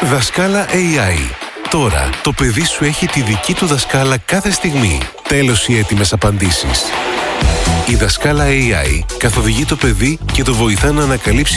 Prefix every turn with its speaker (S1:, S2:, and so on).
S1: Δασκάλα AI. Τώρα το παιδί σου έχει τη δική του δασκάλα κάθε στιγμή. Τέλος οι έτοιμες απαντήσεις. Η Δασκάλα AI καθοδηγεί το παιδί και το βοηθά να ανακαλύψει